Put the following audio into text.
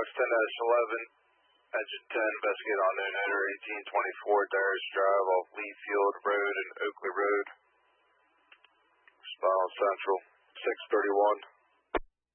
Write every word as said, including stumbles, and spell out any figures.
Fox ten eleven, engine ten, investigate on known owner eighteen twenty-four Darius Drive off Lee Field Road and Oakley Road. Respond on Central, six thirty-one.